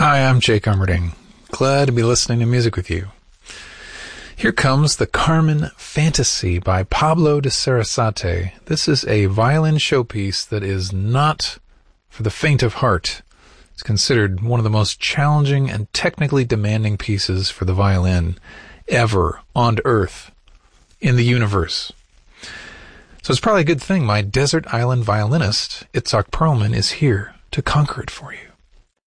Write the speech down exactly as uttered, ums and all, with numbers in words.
Hi, I'm Jake Armerding. Glad to be listening to music with you. Here comes the Carmen Fantasy by Pablo de Sarasate. This is a violin showpiece that is not for the faint of heart. It's considered one of the most challenging and technically demanding pieces for the violin ever on Earth, in the universe. So it's probably a good thing my desert island violinist, Itzhak Perlman, is here to conquer it for you.